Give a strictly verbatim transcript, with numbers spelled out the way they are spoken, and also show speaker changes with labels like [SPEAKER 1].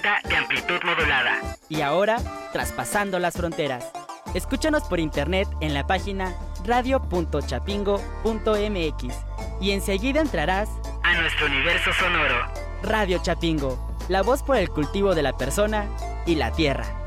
[SPEAKER 1] perfecta de amplitud modulada.
[SPEAKER 2] Y ahora, traspasando las fronteras. Escúchanos por internet en la página radio punto chapingo punto m x y enseguida entrarás
[SPEAKER 1] a nuestro universo sonoro.
[SPEAKER 2] Radio Chapingo, la voz por el cultivo de la persona y la tierra.